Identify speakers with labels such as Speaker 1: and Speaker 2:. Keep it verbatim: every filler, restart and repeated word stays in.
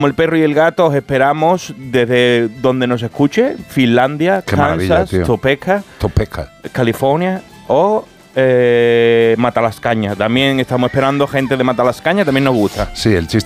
Speaker 1: Como el perro y el gato, os esperamos desde donde nos escuche, Finlandia,
Speaker 2: Qué maravilla,
Speaker 1: Kansas,
Speaker 2: tío.
Speaker 1: Topeka,
Speaker 2: Topeka.
Speaker 1: California o eh, Matalascaña. También estamos esperando gente de Matalascaña, también nos gusta.
Speaker 2: Sí, el chiste